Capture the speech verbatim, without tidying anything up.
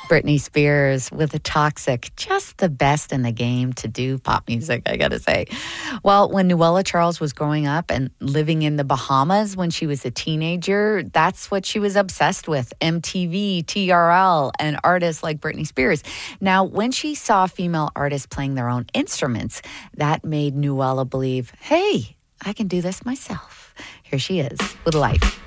Britney Spears with a Toxic, just the best in the game to do pop music, I gotta say. Well, when Nuella Charles was growing up and living in the Bahamas when she was a teenager, that's what she was obsessed with, M T V, T R L, and artists like Britney Spears. Now, when she saw female artists playing their own instruments, that made Nuella believe, hey, I can do this myself. Here she is with Life.